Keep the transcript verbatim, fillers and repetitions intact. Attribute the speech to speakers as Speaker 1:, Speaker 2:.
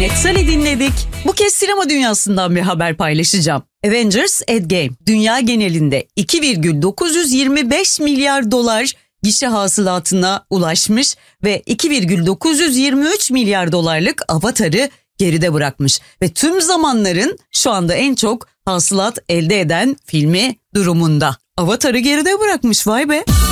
Speaker 1: Metzel'i dinledik. Bu kez sinema dünyasından bir haber paylaşacağım. Avengers Endgame dünya genelinde iki virgül dokuz yüz yirmi beş milyar dolar gişe hasılatına ulaşmış ve iki virgül dokuz yüz yirmi üç milyar dolarlık Avatar'ı geride bırakmış. Ve tüm zamanların şu anda en çok hasılat elde eden filmi durumunda. Avatar'ı geride bırakmış, vay be.